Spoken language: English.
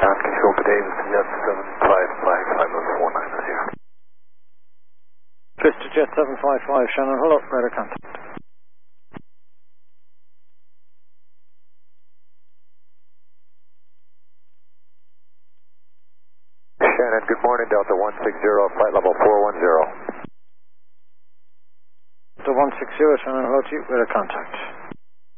Ground control to Davidson Jet 755 Flight 510. Twister Jet 755, Shannon, hello, radar contact. Shannon, good morning, Delta 160, flight level 410. Delta 160, Shannon, hello to you, radar contact.